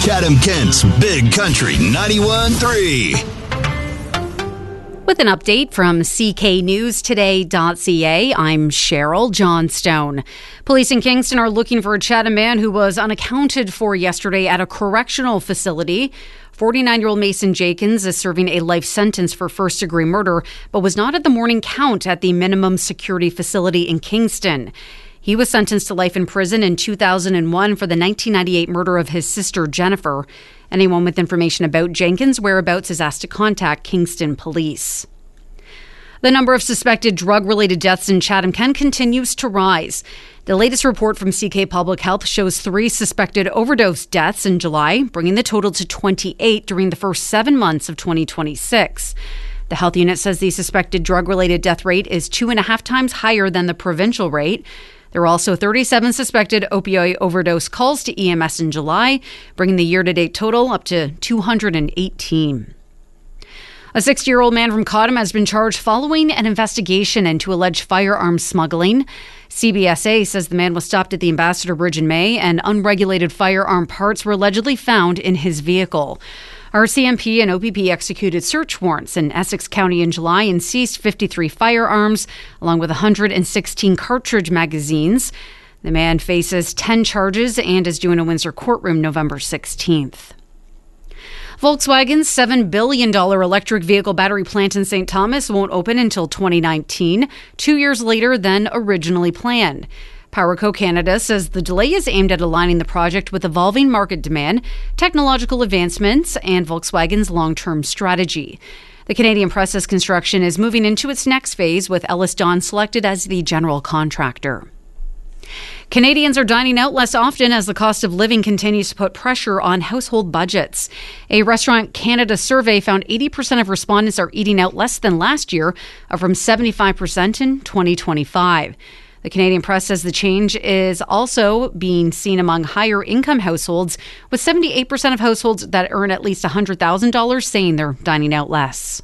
Chatham-Kent's Big Country 91.3. With an update from cknewstoday.ca, I'm Cheryl Johnstone. Police in Kingston are looking for a Chatham man who was unaccounted for yesterday at a correctional facility. 49-year-old Mason Jenkins is serving a life sentence for first-degree murder, but was not at the morning count at the minimum security facility in Kingston. He was sentenced to life in prison in 2001 for the 1998 murder of his sister, Jennifer. Anyone with information about Jenkins' whereabouts is asked to contact Kingston Police. The number of suspected drug-related deaths in Chatham-Kent continues to rise. The latest report from CK Public Health shows 3 suspected overdose deaths in July, bringing the total to 28 during the first 7 months of 2026. The health unit says the suspected drug-related death rate is 2.5 times higher than the provincial rate. There were also 37 suspected opioid overdose calls to EMS in July, bringing the year-to-date total up to 218. A 60-year-old man from Cottam has been charged following an investigation into alleged firearms smuggling. CBSA says the man was stopped at the Ambassador Bridge in May and unregulated firearm parts were allegedly found in his vehicle. RCMP and OPP executed search warrants in Essex County in July and seized 53 firearms, along with 116 cartridge magazines. The man faces 10 charges and is due in a Windsor courtroom November 16th. Volkswagen's $7 billion electric vehicle battery plant in St. Thomas won't open until 2019, 2 years later than originally planned. PowerCo Canada says the delay is aimed at aligning the project with evolving market demand, technological advancements, and Volkswagen's long-term strategy. The Canadian Press says construction is moving into its next phase, with Ellis Don selected as the general contractor. Canadians are dining out less often as the cost of living continues to put pressure on household budgets. A Restaurant Canada survey found 80% of respondents are eating out less than last year, up from 75% in 2025. The Canadian Press says the change is also being seen among higher income households, with 78% of households that earn at least $100,000 saying they're dining out less.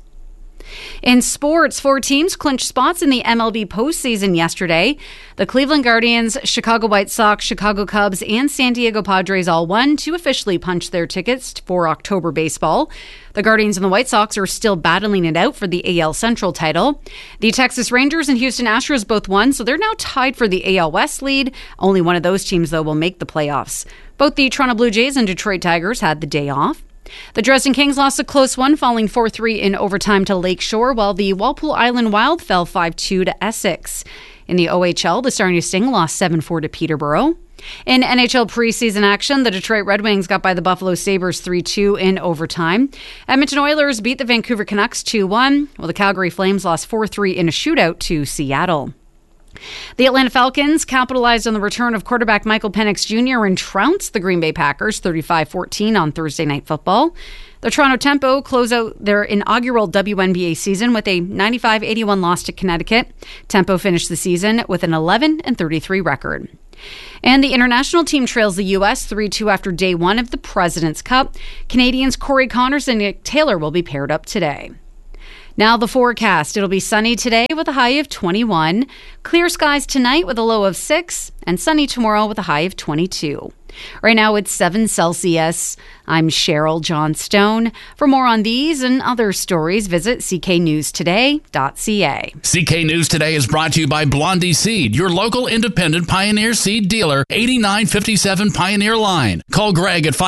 In sports, 4 teams clinched spots in the MLB postseason yesterday. The Cleveland Guardians, Chicago White Sox, Chicago Cubs, and San Diego Padres all won to officially punch their tickets for October baseball. The Guardians and the White Sox are still battling it out for the AL Central title. The Texas Rangers and Houston Astros both won, so they're now tied for the AL West lead. Only one of those teams, though, will make the playoffs. Both the Toronto Blue Jays and Detroit Tigers had the day off. The Dresden Kings lost a close one, falling 4-3 in overtime to Lakeshore, while the Walpole Island Wild fell 5-2 to Essex. In the OHL, the Sarnia Sting lost 7-4 to Peterborough. In NHL preseason action, the Detroit Red Wings got by the Buffalo Sabres 3-2 in overtime. Edmonton Oilers beat the Vancouver Canucks 2-1, while the Calgary Flames lost 4-3 in a shootout to Seattle. The Atlanta Falcons capitalized on the return of quarterback Michael Penix Jr. and trounced the Green Bay Packers 35-14 on Thursday Night Football. The Toronto Tempo closed out their inaugural WNBA season with a 95-81 loss to Connecticut. Tempo finished the season with an 11-33 record. And the international team trails the U.S. 3-2 after day one of the President's Cup. Canadians Corey Connors and Nick Taylor will be paired up today. Now the forecast. It'll be sunny today with a high of 21. Clear skies tonight with a low of 6. And sunny tomorrow with a high of 22. Right now it's 7 Celsius. I'm Cheryl Johnstone. For more on these and other stories, visit cknewstoday.ca. CK News Today is brought to you by Blondie Seed, your local independent Pioneer seed dealer, 8957 Pioneer Line. Call Greg at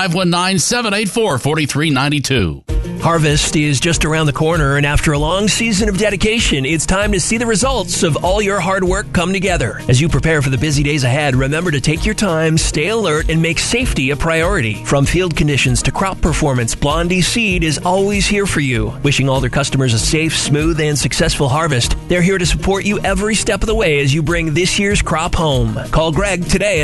519-784-4392. Harvest is just around the corner, and after a long season of dedication, it's time to see the results of all your hard work come together. As you prepare for the busy days ahead, remember to take your time, stay alert, and make safety a priority. From field conditions to crop performance, Blondie Seed is always here for you. Wishing all their customers a safe, smooth, and successful harvest. They're here to support you every step of the way as you bring this year's crop home. Call Greg today at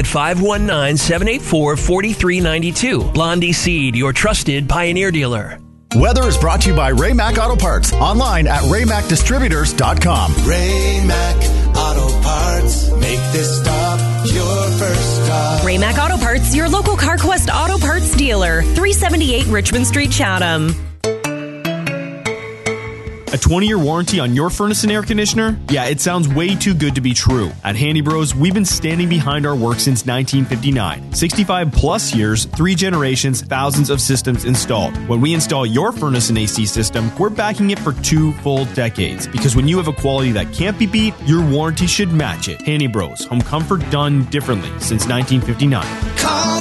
519-784-4392. Blondie Seed, your trusted Pioneer dealer. Weather is brought to you by Ray-Mac Auto Parts. Online at raymacdistributors.com. Ray-Mac Auto Parts. Make this stop your first stop. Ray-Mac Auto Parts, your local CarQuest Auto Parts dealer. 378 Richmond Street, Chatham. A A 20-year warranty on your furnace and air conditioner? Yeah, it sounds way too good to be true. At Handy Bros, we've been standing behind our work since 1959. 65 plus years, 3 generations, thousands of systems installed. When we install your furnace and AC system, we're backing it for 2 full decades. Because when you have a quality that can't be beat, your warranty should match it. Handy Bros, home comfort done differently since 1959. Call